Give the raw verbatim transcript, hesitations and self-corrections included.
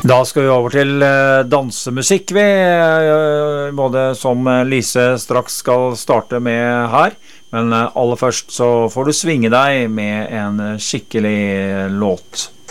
Da skal vi over til eh, dansemusikk vi, eh, både som Lise straks skal starte med her, men eh, aller først så får du svinge deg med en skikkelig låt.